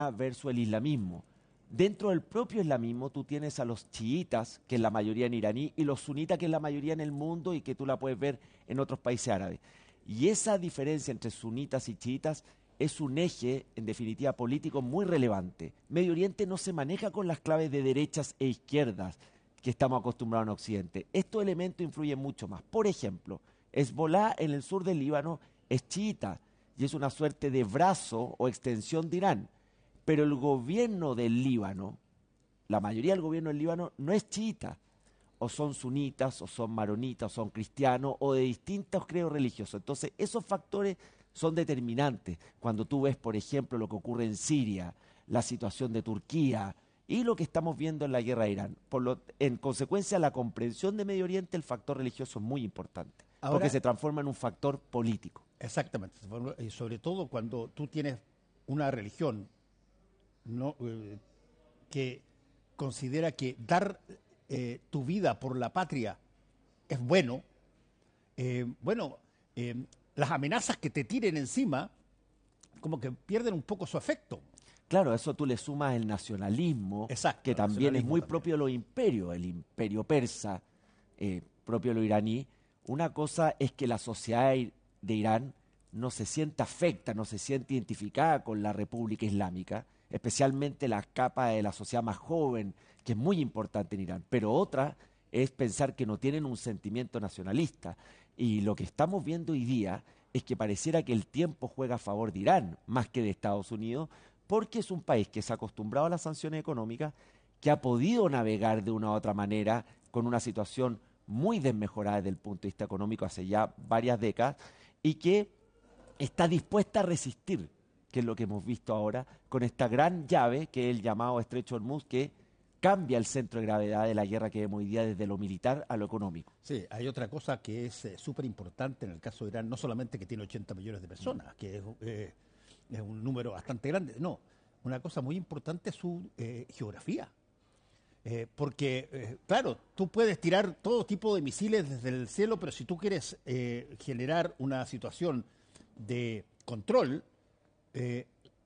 versus el islamismo. Dentro del propio islamismo tú tienes a los chiitas, que es la mayoría en iraní, y los sunitas, que es la mayoría en el mundo y que tú la puedes ver en otros países árabes. Y esa diferencia entre sunitas y chiitas es un eje, en definitiva, político muy relevante. Medio Oriente no se maneja con las claves de derechas e izquierdas que estamos acostumbrados en Occidente. Estos elementos influyen mucho más. Por ejemplo, Hezbollah en el sur del Líbano es chiita y es una suerte de brazo o extensión de Irán. Pero el gobierno del Líbano, la mayoría del gobierno del Líbano no es chiita, o son sunitas, o son maronitas, o son cristianos, o de distintos credos religiosos. Entonces, esos factores son determinantes. Cuando tú ves, por ejemplo, lo que ocurre en Siria, la situación de Turquía y lo que estamos viendo en la guerra de Irán. En consecuencia, la comprensión de Medio Oriente, el factor religioso es muy importante, porque Ahora, se transforma en un factor político. exactamente, y sobre todo cuando tú tienes una religión, ¿no? Que considera que dar tu vida por la patria es bueno, bueno, las amenazas que te tiren encima como que pierden un poco su efecto. Claro, a eso tú le sumas el nacionalismo, Exacto, que el también es nacionalismo muy también. propio de los imperios, el imperio persa, propio de lo iraní. Una cosa es que la sociedad de Irán no se siente afecta, no se siente identificada con la República Islámica, especialmente la capa de la sociedad más joven, que es muy importante en Irán. Pero otra es pensar que no tienen un sentimiento nacionalista. Y lo que estamos viendo hoy día es que pareciera que el tiempo juega a favor de Irán más que de Estados Unidos, porque es un país que se ha acostumbrado a las sanciones económicas, que ha podido navegar de una u otra manera con una situación muy desmejorada desde el punto de vista económico hace ya varias décadas y que está dispuesta a resistir, que es lo que hemos visto ahora, con esta gran llave que es el llamado Estrecho de Hormuz, que cambia el centro de gravedad de la guerra que vemos hoy día desde lo militar a lo económico. Sí, hay otra cosa que es súper importante en el caso de Irán, no solamente que tiene 80 millones de personas, que es un número bastante grande, no, una cosa muy importante es su geografía. Porque, claro, tú puedes tirar todo tipo de misiles desde el cielo, pero si tú quieres generar una situación de control, eh,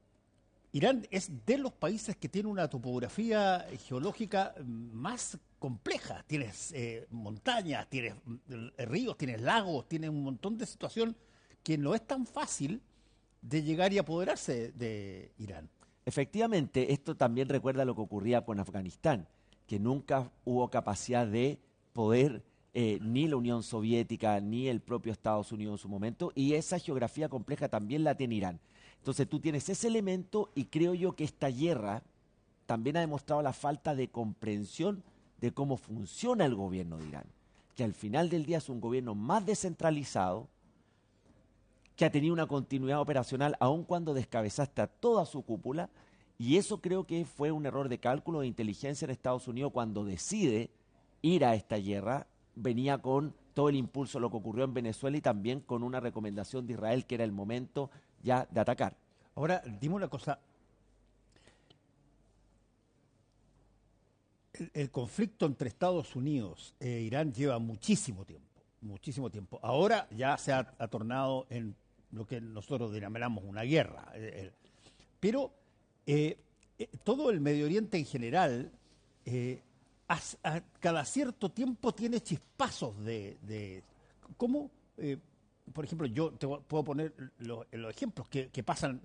Irán es de los países que tiene una topografía geológica más compleja. Tienes montañas, tienes ríos, tienes lagos, tienes un montón de situación que no es tan fácil de llegar y apoderarse de Irán. Efectivamente, esto también recuerda lo que ocurría con Afganistán, que nunca hubo capacidad de poder ni la Unión Soviética ni el propio Estados Unidos en su momento, y esa geografía compleja también la tiene Irán. Entonces tú tienes ese elemento y creo yo que esta guerra también ha demostrado la falta de comprensión de cómo funciona el gobierno de Irán, que al final del día es un gobierno más descentralizado, que ha tenido una continuidad operacional aun cuando descabezaste a toda su cúpula, y eso creo que fue un error de cálculo de inteligencia en Estados Unidos cuando decide ir a esta guerra. Venía con todo el impulso de lo que ocurrió en Venezuela y también con una recomendación de Israel que era el momento ya de atacar. Ahora, dime una cosa, el conflicto entre Estados Unidos e Irán lleva muchísimo tiempo, muchísimo tiempo. Ahora ya se ha tornado en lo que nosotros denominamos una guerra. Pero todo el Medio Oriente en general, cada cierto tiempo tiene chispazos ¿cómo? Por ejemplo, yo puedo poner los ejemplos que pasan.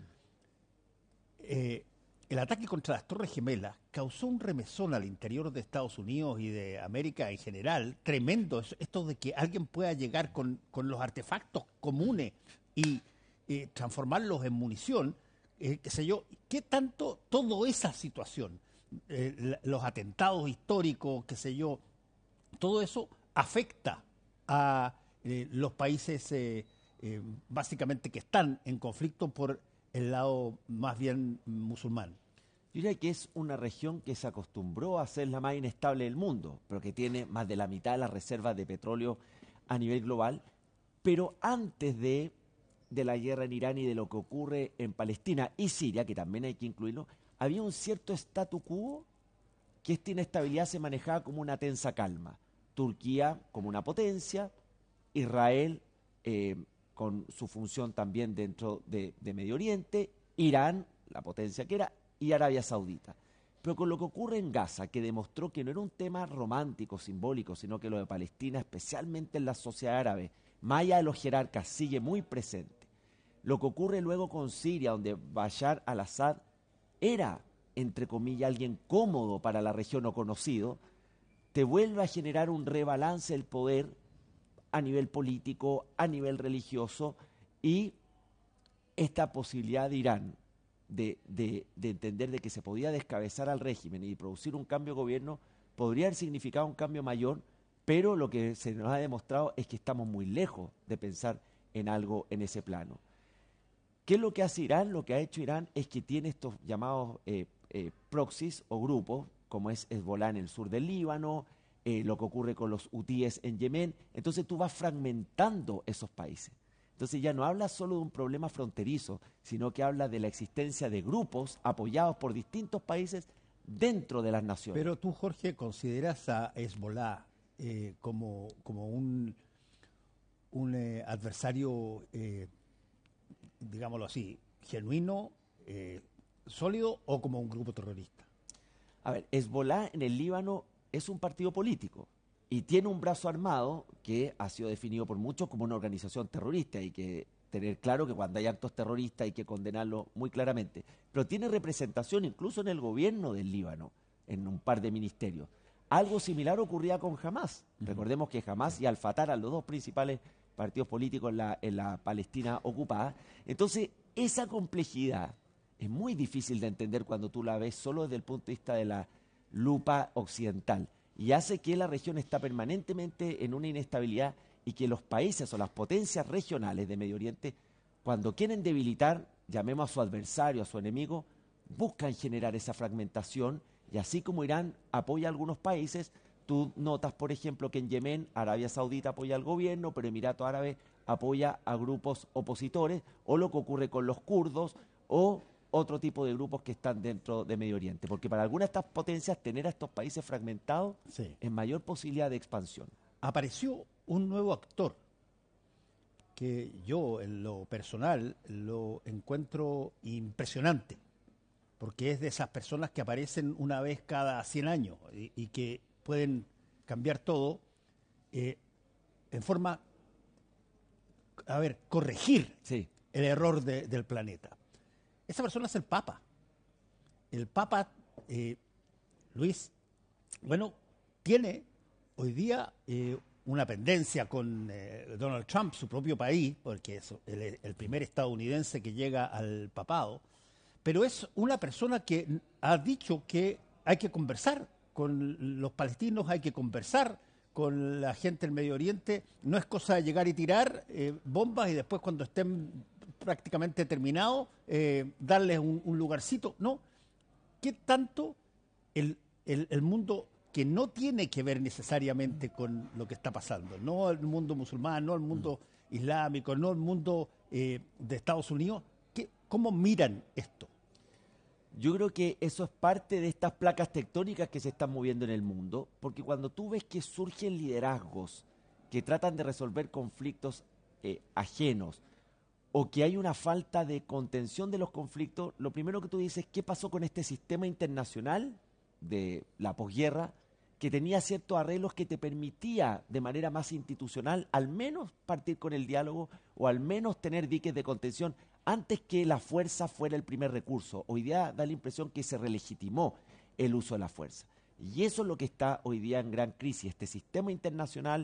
El ataque contra las Torres Gemelas causó un remesón al interior de Estados Unidos y de América en general, tremendo. Esto de que alguien pueda llegar con los artefactos comunes y transformarlos en munición, qué sé yo, qué tanto toda esa situación, los atentados históricos, qué sé yo, todo eso afecta a los países básicamente que están en conflicto por el lado más bien musulmán. Yo diría que es una región que se acostumbró a ser la más inestable del mundo, pero que tiene más de la mitad de las reservas de petróleo a nivel global. Pero antes de la guerra en Irán y de lo que ocurre en Palestina y Siria, que también hay que incluirlo, había un cierto statu quo que esta inestabilidad se manejaba como una tensa calma. Turquía como una potencia, Israel con su función también dentro de Medio Oriente, Irán la potencia que era, y Arabia Saudita. Pero con lo que ocurre en Gaza, que demostró que no era un tema romántico, simbólico, sino que lo de Palestina, especialmente en la sociedad árabe, más allá de los jerarcas, sigue muy presente. Lo que ocurre luego con Siria, donde Bashar al-Assad era, entre comillas, alguien cómodo para la región o conocido, te vuelve a generar un rebalance del poder a nivel político, a nivel religioso, y esta posibilidad de Irán de entender de que se podía descabezar al régimen y producir un cambio de gobierno podría haber significado un cambio mayor, pero lo que se nos ha demostrado es que estamos muy lejos de pensar en algo en ese plano. ¿Qué es lo que hace Irán? Lo que ha hecho Irán es que tiene estos llamados proxies o grupos, como es Hezbollah en el sur del Líbano, lo que ocurre con los hutíes en Yemen. Entonces tú vas fragmentando esos países. Entonces ya no habla solo de un problema fronterizo, sino que habla de la existencia de grupos apoyados por distintos países dentro de las naciones. Pero tú, Jorge, ¿consideras a Hezbollah como un adversario, digámoslo así, genuino, sólido, o como un grupo terrorista? A ver, Hezbollah en el Líbano es un partido político y tiene un brazo armado que ha sido definido por muchos como una organización terrorista. Hay que tener claro que cuando hay actos terroristas hay que condenarlo muy claramente. Pero tiene representación incluso en el gobierno del Líbano, en un par de ministerios. Algo similar ocurría con Hamas. Recordemos que Hamas y Al-Fatah eran los dos principales partidos políticos en la Palestina ocupada. Entonces, esa complejidad es muy difícil de entender cuando tú la ves solo desde el punto de vista de la lupa occidental, y hace que la región está permanentemente en una inestabilidad y que los países o las potencias regionales de Medio Oriente, cuando quieren debilitar, llamemos a su adversario, a su enemigo, buscan generar esa fragmentación, y así como Irán apoya a algunos países, tú notas, por ejemplo, que en Yemen Arabia Saudita apoya al gobierno, pero Emirato Árabe apoya a grupos opositores, o lo que ocurre con los kurdos, o otro tipo de grupos que están dentro de Medio Oriente. Porque para algunas de estas potencias, tener a estos países fragmentados es mayor posibilidad de expansión. Apareció un nuevo actor que yo, en lo personal, lo encuentro impresionante, porque es de esas personas que aparecen una vez cada 100 años y que pueden cambiar todo en forma, corregir el error del planeta. Esa persona es el Papa. El Papa, Luis, tiene hoy día una pendencia con Donald Trump, su propio país, porque es el primer estadounidense que llega al papado, pero es una persona que ha dicho que hay que conversar con los palestinos, hay que conversar con la gente del Medio Oriente. No es cosa de llegar y tirar bombas y después, cuando estén prácticamente terminados, darles un lugarcito. No. ¿Qué tanto el mundo, que no tiene que ver necesariamente con lo que está pasando, no el mundo musulmán, no el mundo islámico, no el mundo de Estados Unidos, cómo miran esto? Yo creo que eso es parte de estas placas tectónicas que se están moviendo en el mundo, porque cuando tú ves que surgen liderazgos que tratan de resolver conflictos ajenos, o que hay una falta de contención de los conflictos, lo primero que tú dices, ¿qué pasó con este sistema internacional de la posguerra, que tenía ciertos arreglos que te permitía de manera más institucional al menos partir con el diálogo, o al menos tener diques de contención antes que la fuerza fuera el primer recurso? Hoy día da la impresión que se relegitimó el uso de la fuerza. Y eso es lo que está hoy día en gran crisis, este sistema internacional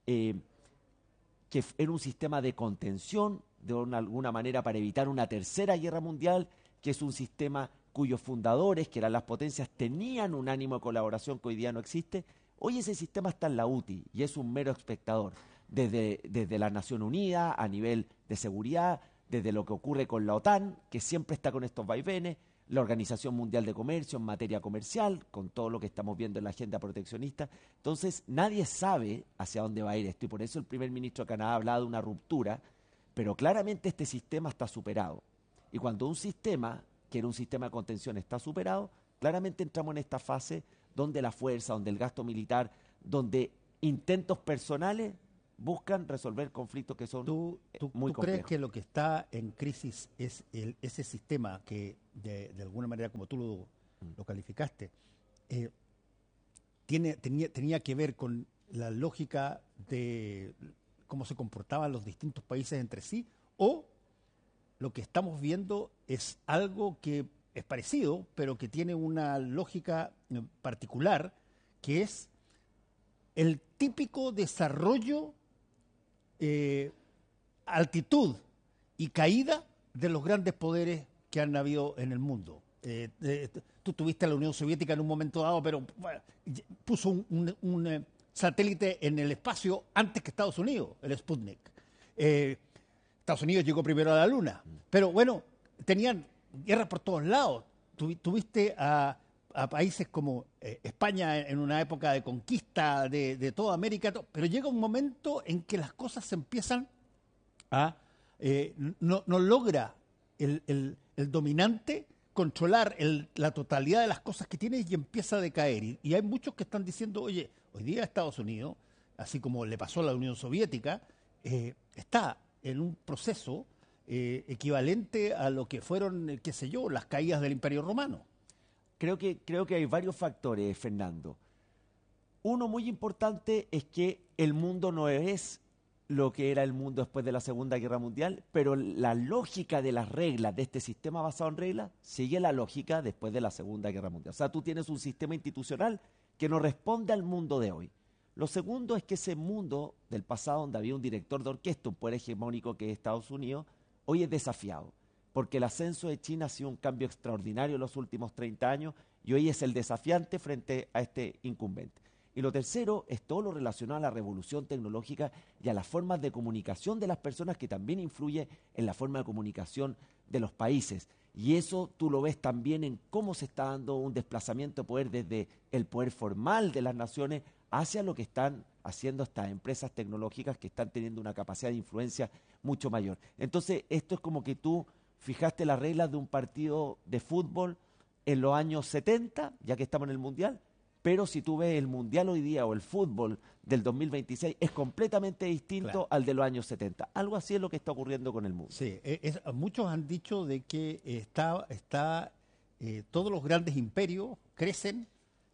que era un sistema de contención, de alguna manera para evitar una tercera guerra mundial, que es un sistema cuyos fundadores, que eran las potencias, tenían un ánimo de colaboración que hoy día no existe. Hoy ese sistema está en la UTI y es un mero espectador, desde la Nación Unida a nivel de seguridad, desde lo que ocurre con la OTAN, que siempre está con estos vaivenes, la Organización Mundial de Comercio en materia comercial, con todo lo que estamos viendo en la agenda proteccionista. Entonces, nadie sabe hacia dónde va a ir esto, y por eso el primer ministro de Canadá ha hablado de una ruptura, pero claramente este sistema está superado. Y cuando un sistema, que era un sistema de contención, está superado, claramente entramos en esta fase donde la fuerza, donde el gasto militar, donde intentos personales buscan resolver conflictos que son muy complejos. ¿Tú crees que lo que está en crisis es ese sistema que de alguna manera, como tú lo calificaste, eh, tenía que ver con la lógica de cómo se comportaban los distintos países entre sí, o lo que estamos viendo es algo que es parecido, pero que tiene una lógica particular, que es el típico desarrollo, altitud y caída de los grandes poderes que han habido en el mundo. Tú tuviste a la Unión Soviética en un momento dado, pero bueno, puso un satélite en el espacio antes que Estados Unidos, el Sputnik. Estados Unidos llegó primero a la Luna, pero bueno, tenían guerras por todos lados. Tuviste a países como España en una época de conquista de toda América, pero llega un momento en que las cosas se empiezan a... no logra el dominante controlar la totalidad de las cosas que tiene y empieza a decaer. Y hay muchos que están diciendo, oye, hoy día Estados Unidos, así como le pasó a la Unión Soviética, está en un proceso equivalente a lo que fueron, qué sé yo, las caídas del Imperio Romano. Creo que hay varios factores, Fernando. Uno muy importante es que el mundo no es lo que era el mundo después de la Segunda Guerra Mundial, pero la lógica de las reglas de este sistema basado en reglas sigue la lógica después de la Segunda Guerra Mundial. O sea, tú tienes un sistema institucional que no responde al mundo de hoy. Lo segundo es que ese mundo del pasado, donde había un director de orquesta, un poder hegemónico que es Estados Unidos, hoy es desafiado, porque el ascenso de China ha sido un cambio extraordinario en los últimos 30 años y hoy es el desafiante frente a este incumbente. Y lo tercero es todo lo relacionado a la revolución tecnológica y a las formas de comunicación de las personas, que también influye en la forma de comunicación de los países. Y eso tú lo ves también en cómo se está dando un desplazamiento de poder desde el poder formal de las naciones hacia lo que están haciendo estas empresas tecnológicas que están teniendo una capacidad de influencia mucho mayor. Entonces, esto es como que tú fijaste las reglas de un partido de fútbol en los años 70, ya que estamos en el Mundial, pero si tú ves el Mundial hoy día o el fútbol del 2026, es completamente distinto, claro, al de los años 70. Algo así es lo que está ocurriendo con el mundo. Sí, muchos han dicho de que todos los grandes imperios crecen,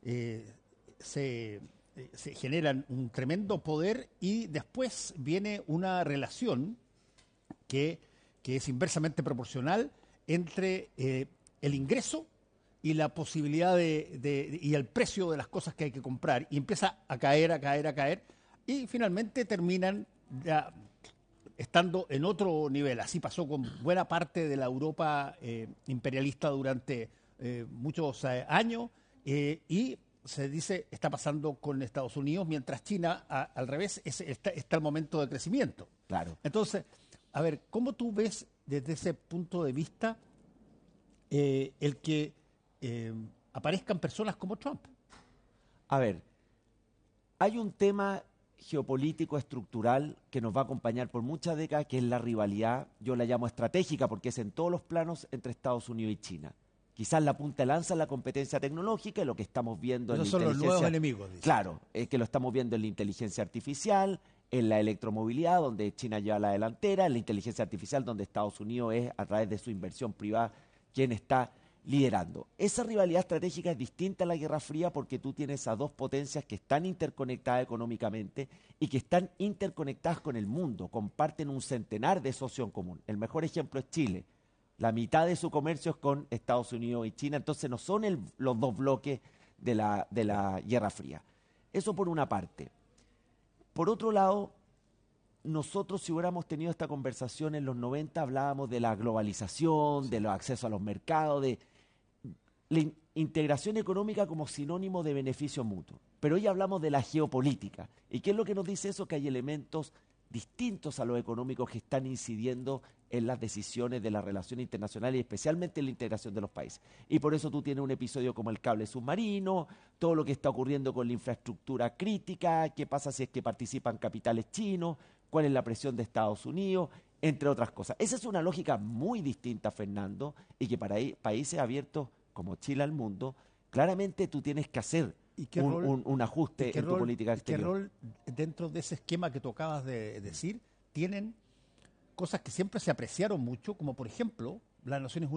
se generan un tremendo poder y después viene una relación que es inversamente proporcional entre el ingreso y la posibilidad y el precio de las cosas que hay que comprar, y empieza a caer, y finalmente terminan ya estando en otro nivel. Así pasó con buena parte de la Europa imperialista durante muchos años, y se dice está pasando con Estados Unidos, mientras China, al revés, está el momento de crecimiento. Claro. Entonces, a ver, ¿cómo tú ves desde ese punto de vista el que aparezcan personas como Trump? A ver, hay un tema geopolítico estructural que nos va a acompañar por muchas décadas, que es la rivalidad, yo la llamo estratégica porque es en todos los planos entre Estados Unidos y China. Quizás la punta de lanza en la competencia tecnológica, y lo que estamos viendo en la inteligencia... Esos son los nuevos enemigos, dice. Claro, que lo estamos viendo en la inteligencia artificial, en la electromovilidad, donde China lleva la delantera, en la inteligencia artificial, donde Estados Unidos es, a través de su inversión privada, quien está liderando. Esa rivalidad estratégica es distinta a la Guerra Fría porque tú tienes a dos potencias que están interconectadas económicamente y que están interconectadas con el mundo, comparten un centenar de socios en común. El mejor ejemplo es Chile. La mitad de su comercio es con Estados Unidos y China, entonces no son los dos bloques de la Guerra Fría. Eso por una parte. Por otro lado, nosotros, si hubiéramos tenido esta conversación en los 90, hablábamos de la globalización, de los accesos a los mercados, de la integración económica como sinónimo de beneficio mutuo. Pero hoy hablamos de la geopolítica. ¿Y qué es lo que nos dice eso? Que hay elementos distintos a los económicos que están incidiendo en las decisiones de las relaciones internacionales y especialmente en la integración de los países. Y por eso tú tienes un episodio como el cable submarino, todo lo que está ocurriendo con la infraestructura crítica, qué pasa si es que participan capitales chinos, cuál es la presión de Estados Unidos, entre otras cosas. Esa es una lógica muy distinta, Fernando, y que para países abiertos como Chile al mundo, claramente tú tienes que hacer un ajuste en tu política exterior. ¿Qué rol dentro de ese esquema que tú acabas de decir tienen cosas que siempre se apreciaron mucho, como por ejemplo las Naciones Unidas?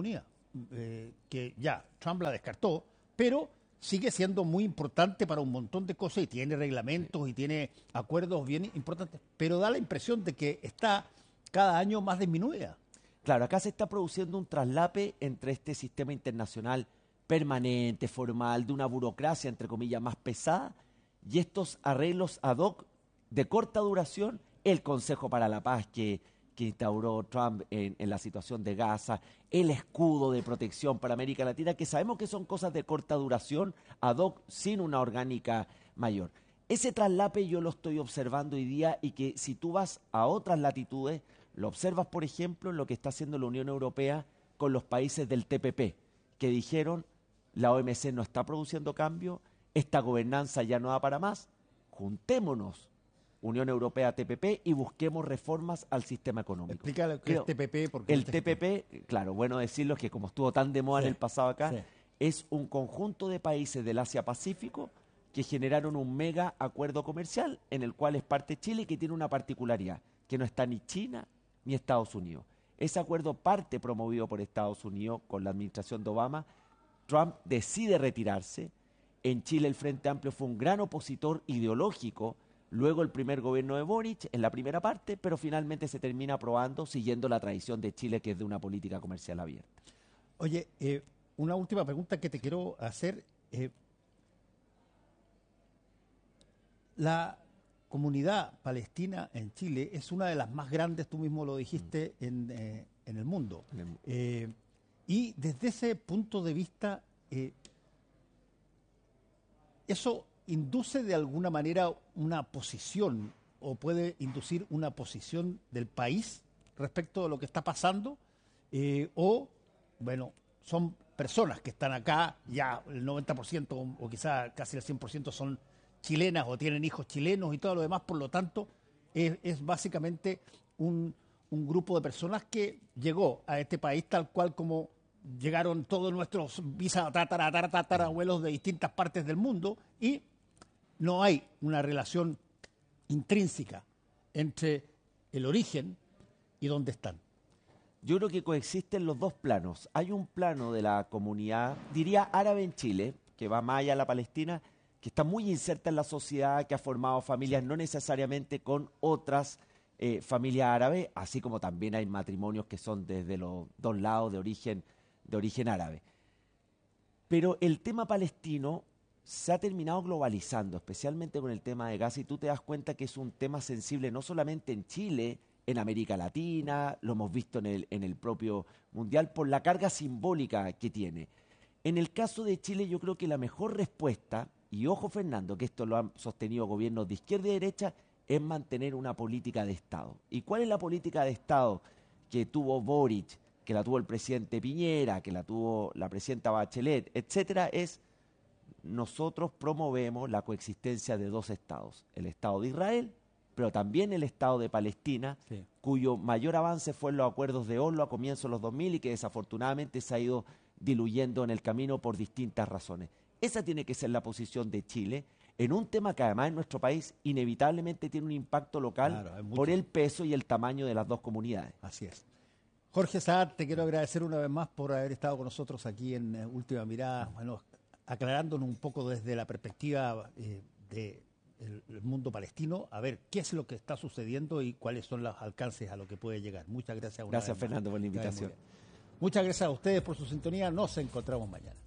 que ya Trump la descartó, pero sigue siendo muy importante para un montón de cosas y tiene reglamentos y tiene acuerdos bien importantes, pero da la impresión de que está cada año más disminuida. Claro, acá se está produciendo un traslape entre este sistema internacional permanente, formal, de una burocracia, entre comillas, más pesada, y estos arreglos ad hoc de corta duración, el Consejo para la Paz que instauró Trump en la situación de Gaza, el escudo de protección para América Latina, que sabemos que son cosas de corta duración, ad hoc, sin una orgánica mayor. Ese traslape yo lo estoy observando hoy día y que si tú vas a otras latitudes, lo observas, por ejemplo, en lo que está haciendo la Unión Europea con los países del TPP, que dijeron, la OMC no está produciendo cambio, esta gobernanza ya no da para más, juntémonos, Unión Europea, TPP, y busquemos reformas al sistema económico. Explica lo que es TPP. Porque el TPP, claro, bueno decirlo, que como estuvo tan de moda en el pasado acá, es un conjunto de países del Asia-Pacífico que generaron un mega acuerdo comercial en el cual es parte Chile y que tiene una particularidad, que no está ni China ni Estados Unidos. Ese acuerdo parte promovido por Estados Unidos con la administración de Obama. Trump decide retirarse. En Chile el Frente Amplio fue un gran opositor ideológico. Luego el primer gobierno de Boric en la primera parte, pero finalmente se termina aprobando siguiendo la tradición de Chile, que es de una política comercial abierta. Oye, una última pregunta que te quiero hacer. La comunidad palestina en Chile es una de las más grandes, tú mismo lo dijiste, en el mundo. Y desde ese punto de vista, eso induce de alguna manera una posición o puede inducir una posición del país respecto de lo que está pasando son personas que están acá, ya el 90% o quizá casi el 100% son chilenas o tienen hijos chilenos y todo lo demás, por lo tanto es básicamente un grupo de personas que llegó a este país tal cual como llegaron todos nuestros tatarabuelos de distintas partes del mundo y no hay una relación intrínseca entre el origen y dónde están. Yo creo que coexisten los dos planos. Hay un plano de la comunidad, diría árabe en Chile, que va más allá de la Palestina, que está muy inserta en la sociedad, que ha formado familias no necesariamente con otras familias árabes, así como también hay matrimonios que son desde los dos lados de origen árabe. Pero el tema palestino se ha terminado globalizando, especialmente con el tema de Gaza, y tú te das cuenta que es un tema sensible no solamente en Chile, en América Latina, lo hemos visto en el propio Mundial, por la carga simbólica que tiene. En el caso de Chile yo creo que la mejor respuesta, y ojo Fernando, que esto lo han sostenido gobiernos de izquierda y derecha, es mantener una política de Estado. ¿Y cuál es la política de Estado que tuvo Boric, que la tuvo el presidente Piñera, que la tuvo la presidenta Bachelet, etcétera? Es nosotros promovemos la coexistencia de dos estados, el Estado de Israel, pero también el Estado de Palestina, cuyo mayor avance fue en los acuerdos de Oslo a comienzos de los 2000 y que desafortunadamente se ha ido diluyendo en el camino por distintas razones. Esa tiene que ser la posición de Chile en un tema que además en nuestro país inevitablemente tiene un impacto local por el peso y el tamaño de las dos comunidades. Así es. Jorge Saad, te quiero agradecer una vez más por haber estado con nosotros aquí en Última Mirada, aclarándonos un poco desde la perspectiva del mundo palestino, a ver qué es lo que está sucediendo y cuáles son los alcances a lo que puede llegar. Muchas gracias. Gracias, Fernando, por la invitación. Muchas gracias a ustedes por su sintonía. Nos encontramos mañana.